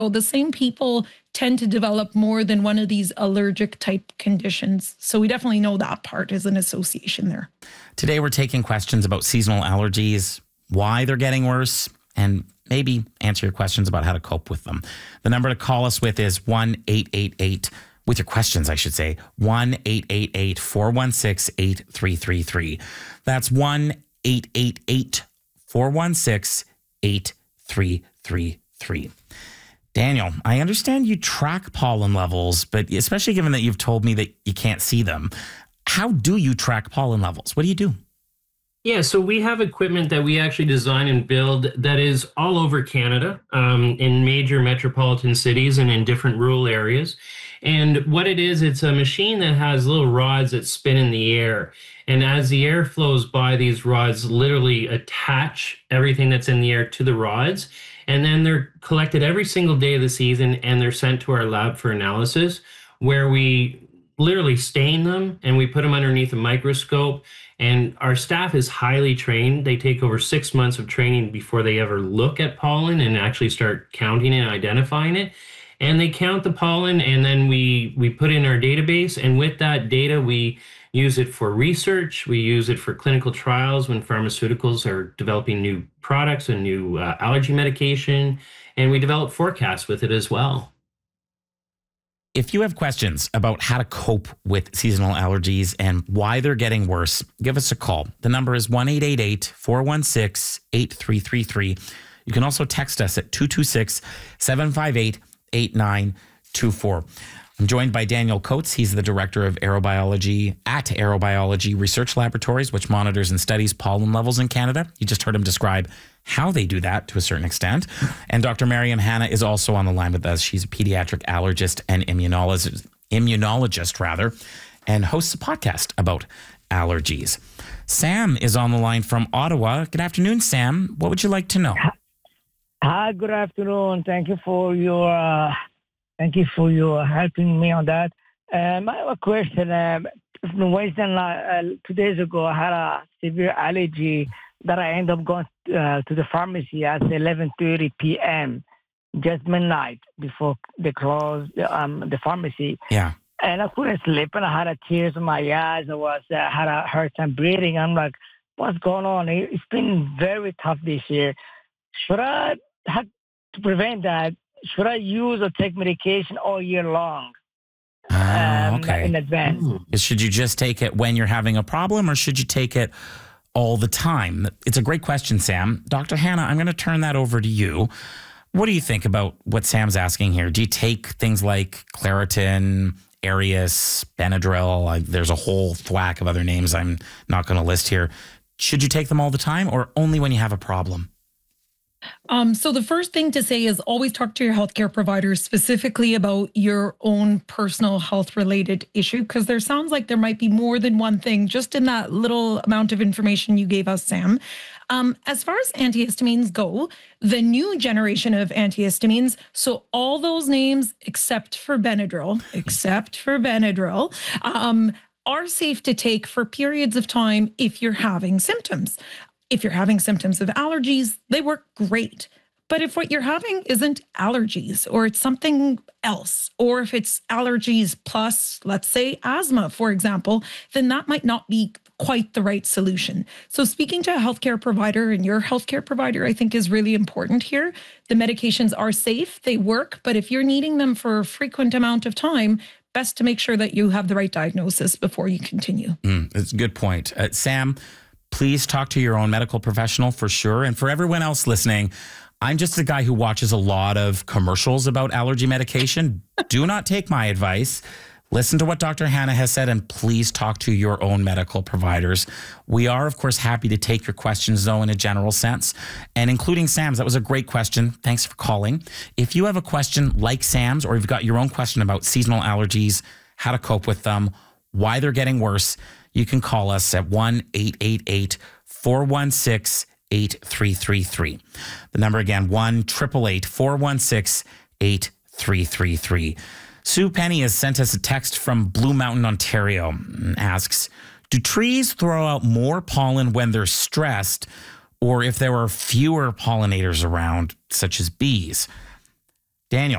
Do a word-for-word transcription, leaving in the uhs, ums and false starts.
So the same people tend to develop more than one of these allergic type conditions. So we definitely know that part is an association there. Today, we're taking questions about seasonal allergies, why they're getting worse, and maybe answer your questions about how to cope with them. The number to call us with is one eight eight eight, with your questions, I should say, one eight eight eight, four one six, eight three three three. That's one eight eight eight, four one six, eight three three three. Daniel, I understand you track pollen levels, but especially given that you've told me that you can't see them, how do you track pollen levels? What do you do? Yeah, so we have equipment that we actually design and build that is all over Canada, um, in major metropolitan cities and in different rural areas. And what it is, it's a machine that has little rods that spin in the air. And as the air flows by, these rods literally attach everything that's in the air to the rods. And then they're collected every single day of the season and they're sent to our lab for analysis, where we literally stain them and we put them underneath a microscope. And our staff is highly trained. They take over six months of training before they ever look at pollen and actually start counting and identifying it. And they count the pollen, and then we we put in our database. And with that data, we use it for research. We use it for clinical trials when pharmaceuticals are developing new products and new uh, allergy medication. And we develop forecasts with it as well. If you have questions about how to cope with seasonal allergies and why they're getting worse, give us a call. The number is one eight eight eight, four one six, eight three three three. You can also text us at two two six, seven five eight, eight nine two four. I'm joined by Daniel Coates. He's the director of aerobiology at Aerobiology Research Laboratories, which monitors and studies pollen levels in Canada. You just heard him describe how they do that to a certain extent. And Doctor Mariam Hanna is also on the line with us. She's a pediatric allergist and immunologist, immunologist rather, and hosts a podcast about allergies. Sam is on the line from Ottawa. Good afternoon, Sam. What would you like to know? Hi, good afternoon. Thank you for your uh, thank you for your helping me on that. Um, I have a question. Um, less than uh, two days ago, I had a severe allergy that I ended up going uh, to the pharmacy at eleven thirty p.m., just midnight before they closed um, the pharmacy. Yeah. And I couldn't sleep, and I had a tears in my eyes. I was uh, had a hard time breathing. I'm like, what's going on? It's been very tough this year. Should I have to prevent that? Should I use or take medication all year long? Oh, um, okay. In advance. Should you just take it when you're having a problem, or should you take it all the time? It's a great question, Sam. Doctor Hanna, I'm going to turn that over to you. What do you think about what Sam's asking here? Do you take things like Claritin, Arius, Benadryl? Like, there's a whole thwack of other names I'm not going to list here. Should you take them all the time, or only when you have a problem? Um, so the first thing to say is always talk to your healthcare provider specifically about your own personal health related issue, because there sounds like there might be more than one thing just in that little amount of information you gave us, Sam. Um, as far as antihistamines go, the new generation of antihistamines, so all those names except for Benadryl, except for Benadryl, um, are safe to take for periods of time if you're having symptoms. If you're having symptoms of allergies, they work great. But if what you're having isn't allergies, or it's something else, or if it's allergies plus, let's say, asthma, for example, then that might not be quite the right solution. So speaking to a healthcare provider, and your healthcare provider, I think, is really important here. The medications are safe, they work, but if you're needing them for a frequent amount of time, best to make sure that you have the right diagnosis before you continue. Mm, that's a good point. Uh, Sam, please talk to your own medical professional for sure. And for everyone else listening, I'm just a guy who watches a lot of commercials about allergy medication. Do not take my advice. Listen to what Doctor Hanna has said, and please talk to your own medical providers. We are, of course, happy to take your questions, though, in a general sense, and including Sam's. That was a great question. Thanks for calling. If you have a question like Sam's, or you've got your own question about seasonal allergies, how to cope with them, why they're getting worse, you can call us at one eight eight eight, four one six, eight three three three. The number again, one eight eight eight, four one six, eight three three three. Sue Penny has sent us a text from Blue Mountain, Ontario, and asks, do trees throw out more pollen when they're stressed, or if there are fewer pollinators around, such as bees? Daniel,